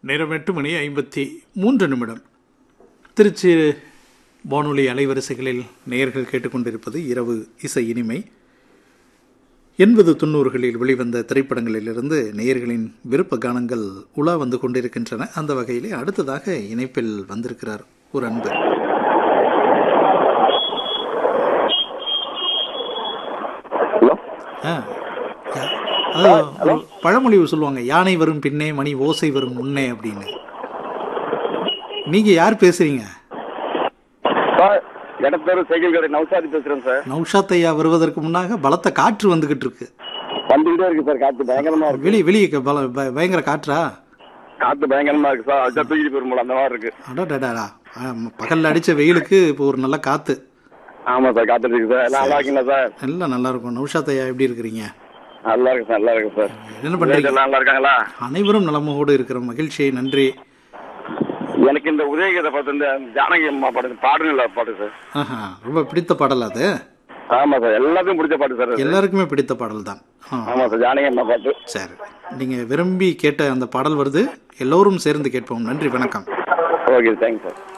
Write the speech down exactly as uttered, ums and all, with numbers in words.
நேரம் எட்டு மணி ஐம்பத்தி மூன்று நிமிடம். திருச்சி வானொலி அலைவரிசைகளில் நேயர்கள் கேட்டுக்கொண்டிருப்பது இரவு இசை இனிமை. எண்பது தொண்ணூறுகளில் வெளிவந்த திரைப்படங்களிலிருந்து நேயர்களின் விருப்ப கானங்கள் உலா வந்து கொண்டிருக்கின்றன. அந்த வகையிலே அடுத்ததாக இணைப்பில் வந்திருக்கிறார் ஒரு அன்பர். அதாவது பழமொழி சொல்லுவாங்க, யானை வரும் பின்னே மணி ஓசை வரும் முன்னே அப்படின்னு. நீங்க யார் பேசுறீங்க? நௌஷாத் பேசுறேன் சார். நௌஷாத் ஐயா வருவதற்கு முன்னாக பலத்த காற்று வந்துகிட்டு இருக்கு. வந்துகிட்டே இருக்கு சார். காற்று பயங்கரமா இருக்கு. வெளியே வெளியே பயங்கர காற்றா? காற்று பயங்கரமா இருக்கு சார். அதான் தூக்கிட்டு போயிருமோ அந்த மாதிரி இருக்கு. அடடா, பகல்ல அடிச்ச வெயிலுக்கு இப்போ ஒரு நல்ல காத்து. ஆமா சார், காத்து இருக்கு சார். நல்லா இருக்கீங்களா சார்? எல்லாம் நல்லா இருக்கும். நௌஷாத் ஐயா எப்படி இருக்கிறீங்க? நல்லா இருக்கு சார். நல்லா இருக்கு சார். என்ன பண்றீங்க? நல்லா இருக்காங்களா? அனைவரும் நலமோடு இருக்கிற மகிழ்ச்சி. நன்றி. எனக்கு இந்த உதயகீதை பார்த்து இந்த ஜானகி அம்மா பாட்டு பாடுங்களா பாட்டு சார். ஆஹா, ரொம்ப பிடித்த பாடல் அது. ஆமா சார், எல்லாத்துக்கும் பிடிச்ச பாட்டு சார். எல்லாருக்குமே பிடித்த பாடல் தான். ஆமா சார், ஜானகி அம்மா பாட்டு. சரி, நீங்க விரும்பி கேட்ட அந்த பாடல் வருது, எல்லோரும் சேர்ந்து கேட்போம். நன்றி, வணக்கம். Okay, thanks sir.